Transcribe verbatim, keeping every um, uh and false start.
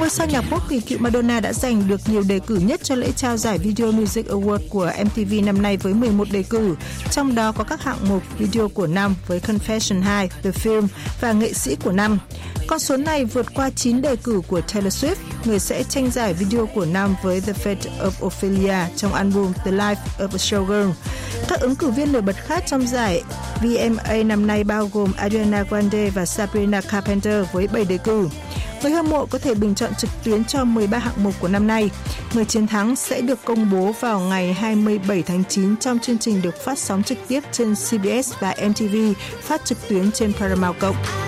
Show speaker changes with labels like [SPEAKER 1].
[SPEAKER 1] Ngôi sao nhạc pop kỳ cựu Madonna đã giành được nhiều đề cử nhất cho lễ trao giải Video Music Award của em tê vê năm nay với mười một đề cử, trong đó có các hạng mục Video của năm với Confession hai, The Film và Nghệ sĩ của năm. Con số này vượt qua chín đề cử của Taylor Swift, người sẽ tranh giải Video của năm với The Fate of Ophelia trong album The Life of a Showgirl. Các ứng cử viên nổi bật khác trong giải vê em a năm nay bao gồm Ariana Grande và Sabrina Carpenter với bảy đề cử. Người hâm mộ có thể bình chọn trực tuyến cho mười ba hạng mục của năm nay. Người chiến thắng sẽ được công bố vào ngày hai mươi bảy tháng chín trong chương trình được phát sóng trực tiếp trên xê bê ét và em tê vê phát trực tuyến trên Paramount+.